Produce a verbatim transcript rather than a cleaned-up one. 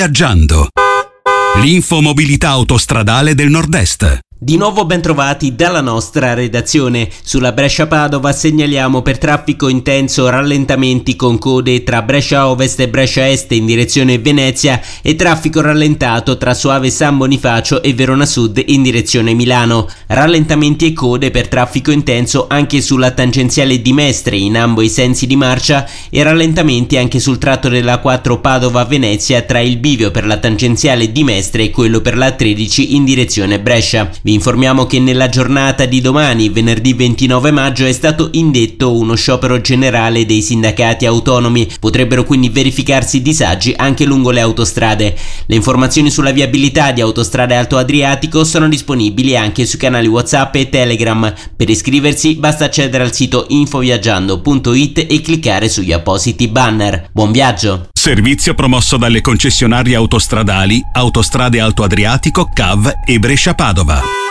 Viaggiando. L'infomobilità autostradale del Nord-Est. Di nuovo ben trovati dalla nostra redazione. Sulla Brescia-Padova segnaliamo per traffico intenso rallentamenti con code tra Brescia Ovest e Brescia Est in direzione Venezia e traffico rallentato tra Soave San Bonifacio e Verona Sud in direzione Milano. Rallentamenti e code per traffico intenso anche sulla tangenziale di Mestre in ambo i sensi di marcia e rallentamenti anche sul tratto della quattro Padova-Venezia tra il bivio per la tangenziale di Mestre e quello per la tredici in direzione Brescia. Vi informiamo che nella giornata di domani, venerdì ventinove maggio, è stato indetto uno sciopero generale dei sindacati autonomi. Potrebbero quindi verificarsi disagi anche lungo le autostrade. Le informazioni sulla viabilità di Autostrade Alto Adriatico sono disponibili anche sui canali WhatsApp e Telegram. Per iscriversi basta accedere al sito infoviaggiando punto it e cliccare sugli appositi banner. Buon viaggio! Servizio promosso dalle concessionarie autostradali Autostrade Alto Adriatico, C A V e Brescia Padova.